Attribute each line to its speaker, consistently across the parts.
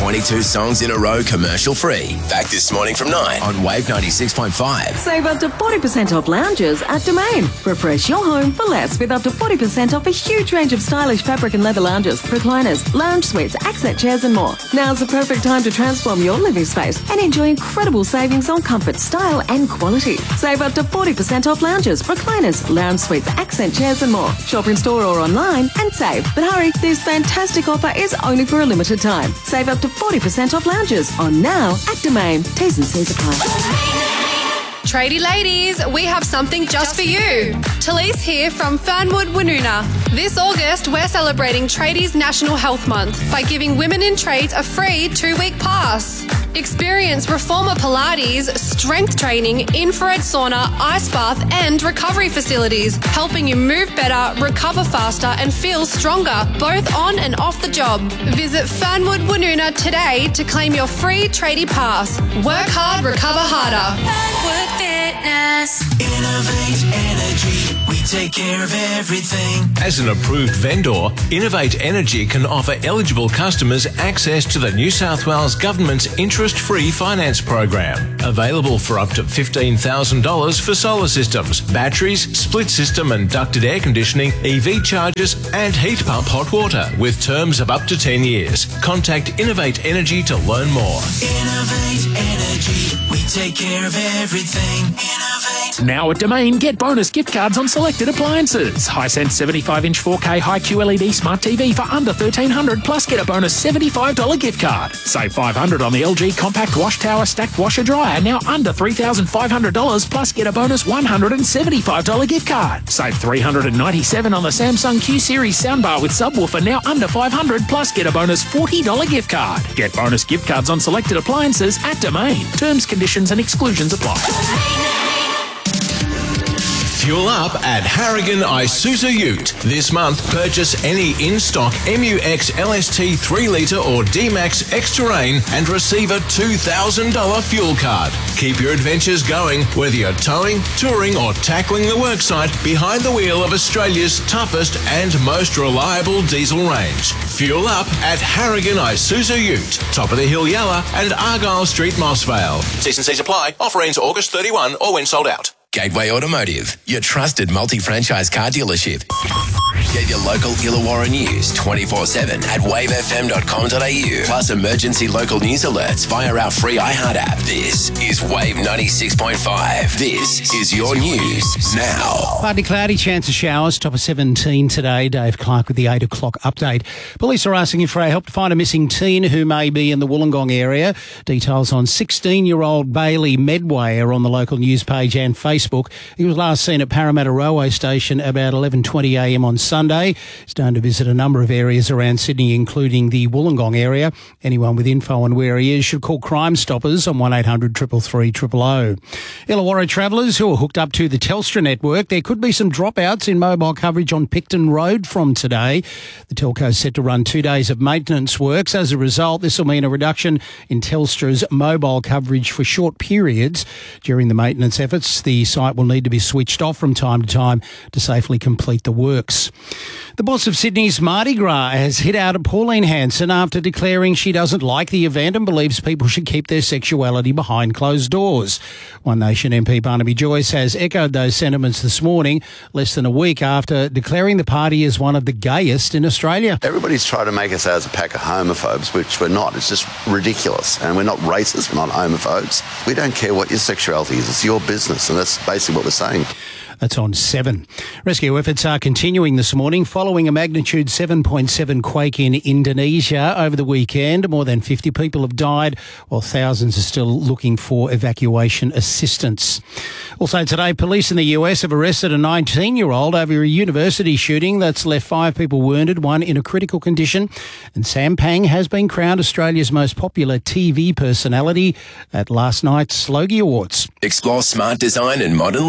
Speaker 1: 22 songs in a row commercial free. Back this morning from 9 on Wave 96.5.
Speaker 2: Save up to 40% off lounges at Domain. Refresh your home for less with up to 40% off a huge range of stylish fabric and leather lounges, recliners, lounge suites, accent chairs and more. Now's the perfect time to transform your living space and enjoy incredible savings on comfort, style and quality. Save up to 40% off lounges, recliners, lounge suites, accent chairs and more. Shop in store or online and save. But hurry, this fantastic offer is only for a limited time. Save up to 40% off lounges on now at Domain. T's and C's apply.
Speaker 3: Tradie ladies, we have something just for you. Talise here from Fernwood Woonona. This August, we're celebrating Tradies National Health Month by giving women in trades a free 2-week pass. Experience reformer Pilates, strength training, infrared sauna, ice bath and recovery facilities, helping you move better, recover faster and feel stronger, both on and off the job. Visit Fernwood Woonona today to claim your free tradie pass. Work hard, recover harder.
Speaker 4: Fernwood Fitness. Innovate Energy. We take care of everything.
Speaker 5: As an approved vendor, Innovate Energy can offer eligible customers access to the New South Wales Government's interest-free finance program. Available for up to $15,000 for solar systems, batteries, split system and ducted air conditioning, EV chargers and heat pump hot water with terms of up to 10 years. Contact Innovate Energy to learn more.
Speaker 4: Innovate Energy. We take care of everything. Innovate.
Speaker 6: Now at Domain, get bonus gift cards on selected appliances. Hisense 75-inch 4K high QLED smart TV for under $1,300, plus get a bonus $75 gift card. Save $500 on the LG compact wash tower stacked washer dryer, now under $3,500, plus get a bonus $175 gift card. Save $397 on the Samsung Q Series soundbar with subwoofer, now under $500, plus get a bonus $40 gift card. Get bonus gift cards on selected appliances at Domain. Terms, conditions and exclusions apply.
Speaker 5: Fuel up at Harrigan Isuzu Ute. This month, purchase any in-stock MUX LST 3-litre or D-Max X-Terrain and receive a $2,000 fuel card. Keep your adventures going, whether you're towing, touring or tackling the worksite behind the wheel of Australia's toughest and most reliable diesel range. Fuel up at Harrigan Isuzu Ute, Top of the Hill Yalla and Argyle Street Mossvale. T's and C's apply. Offer ends August 31 or when sold out.
Speaker 1: Gateway Automotive, your trusted multi-franchise car dealership. Get your local Illawarra news 24/7 at wavefm.com.au. Plus emergency local news alerts via our free iHeart app. This is Wave 96.5. This is your news now.
Speaker 7: Partly cloudy, chance of showers, top of 17 today. Dave Clark with the 8 o'clock update. Police are asking for help to find a missing teen who may be in the Wollongong area. Details on 16-year-old Bailey Medway are on the local news page and Facebook. He was last seen at Parramatta Railway Station about 11:20am on Sunday. He's known to visit a number of areas around Sydney, including the Wollongong area. Anyone with info on where he is should call Crime Stoppers on 1800 333 000. Illawarra travellers who are hooked up to the Telstra network, there could be some dropouts in mobile coverage on Picton Road from today. The telco is set to run 2 days of maintenance works. As a result, this will mean a reduction in Telstra's mobile coverage for short periods. During the maintenance efforts, the site will need to be switched off from time to time to safely complete the works. The boss of Sydney's Mardi Gras has hit out at Pauline Hanson after declaring she doesn't like the event and believes people should keep their sexuality behind closed doors. One Nation MP Barnaby Joyce has echoed those sentiments this morning, less than a week after declaring the party as one of the gayest in Australia.
Speaker 8: Everybody's trying to make us out as a pack of homophobes, which we're not. It's just ridiculous. And we're not racist, we're not homophobes. We don't care what your sexuality is. It's your business, and that's basically what we're saying.
Speaker 7: That's on 7. Rescue efforts are continuing this morning following a magnitude 7.7 quake in Indonesia over the weekend. More than 50 people have died, while thousands are still looking for evacuation assistance. Also today, police in the US have arrested a 19-year-old over a university shooting that's left 5 people wounded, 1 in a critical condition. And Sam Pang has been crowned Australia's most popular TV personality at last night's Logie Awards.
Speaker 1: Explore smart design and modern living.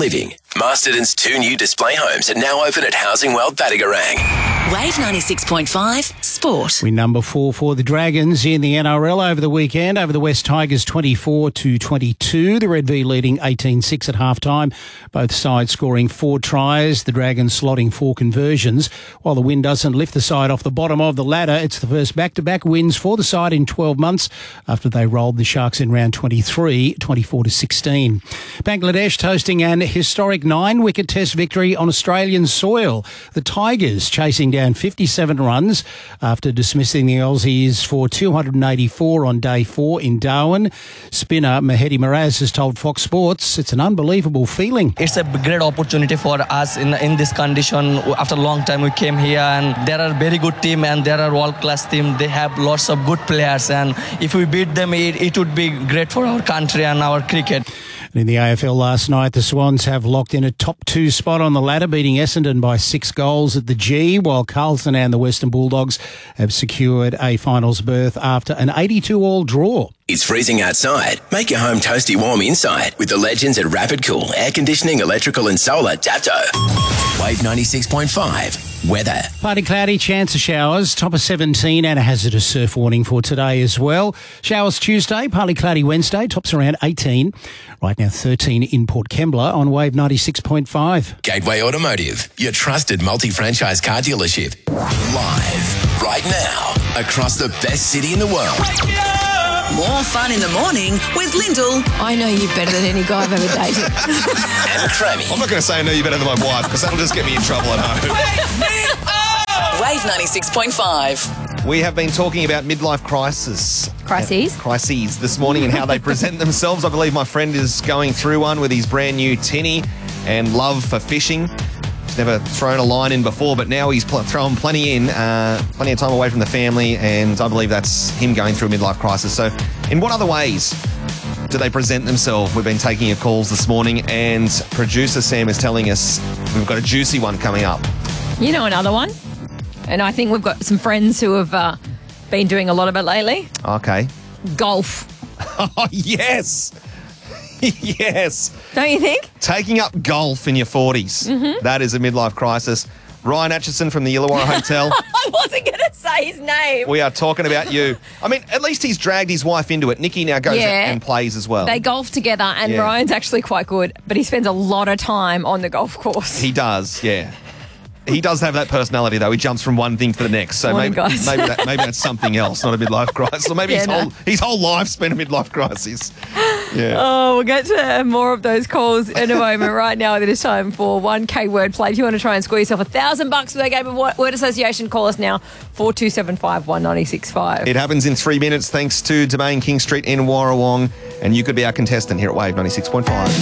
Speaker 1: Masterton's 2 new display homes are now open at Housing World Battigarang.
Speaker 4: Wave 96.5 Sport.
Speaker 7: Win number 4 for the Dragons in the NRL over the weekend over the West Tigers 24-22. The Red V leading 18-6 at halftime. Both sides scoring 4 tries. The Dragons slotting 4 conversions. While the win doesn't lift the side off the bottom of the ladder, it's the first back-to-back wins for the side in 12 months after they rolled the Sharks in round 23, 24-16. Bangladesh toasting an historic 9-wicket test victory on Australian soil. The Tigers chasing down 57 runs after dismissing the Aussies for 284 on day 4 in Darwin. Spinner Mahedi Miraz has told Fox Sports it's an unbelievable feeling.
Speaker 9: It's a great opportunity for us in this condition. After a long time we came here, and there are very good team and there are world-class team. They have lots of good players, and if we beat them, it would be great for our country and our cricket.
Speaker 7: In the AFL last night, the Swans have locked in a top 2 spot on the ladder, beating Essendon by 6 goals at the G, while Carlton and the Western Bulldogs have secured a finals berth after an 82-all draw.
Speaker 1: It's freezing outside. Make your home toasty warm inside with the legends at Rapid Cool Air Conditioning, Electrical and Solar Dapto. Wave 96.5 weather.
Speaker 7: Partly cloudy, chance of showers, top of 17 and a hazardous surf warning for today as well. Showers Tuesday, partly cloudy Wednesday, tops around 18. Right now 13 in Port Kembla on Wave 96.5.
Speaker 1: Gateway Automotive, your trusted multi-franchise car dealership. Live right now across the best city in the world.
Speaker 4: More fun in the morning with Lyndall.
Speaker 10: I know you better than any guy I've ever dated.
Speaker 1: And Crammy.
Speaker 11: I'm not going to say I know you better than my wife because that'll just get me in trouble at home.
Speaker 4: Wave 96.5.
Speaker 11: We have been talking about midlife crises this morning and how they present themselves. I believe my friend is going through one with his brand new tinny and love for fishing. He's never thrown a line in before, but now he's thrown plenty in, plenty of time away from the family, and I believe that's him going through a midlife crisis. So in what other ways do they present themselves? We've been taking your calls this morning, and producer Sam is telling us we've got a juicy one coming up.
Speaker 10: You know another one? And I think we've got some friends who have been doing a lot of it lately.
Speaker 11: Okay.
Speaker 10: Golf.
Speaker 11: Oh, yes. Yes.
Speaker 10: Don't you think?
Speaker 11: Taking up golf in your 40s. Mm-hmm. That is a midlife crisis. Ryan Atchison from the Illawarra Hotel.
Speaker 10: I wasn't going to say his name.
Speaker 11: We are talking about you. I mean, at least he's dragged his wife into it. Nikki now goes out and plays as well.
Speaker 10: They golf together, and Ryan's actually quite good, but he spends a lot of time on the golf course.
Speaker 11: He does, yeah. He does have that personality, though. He jumps from one thing to the next. So maybe that's something else, not a midlife crisis. Or maybe his whole life's been a midlife crisis. Yeah.
Speaker 10: Oh, we'll get to more of those calls in a moment. Right now, it is time for 1K wordplay. If you want to try and score yourself $1,000 for a game of word association, call us now, 4275 1965.
Speaker 11: It happens in 3 minutes thanks to Domain King Street in Warrawong, and you could be our contestant here at Wave 96.5.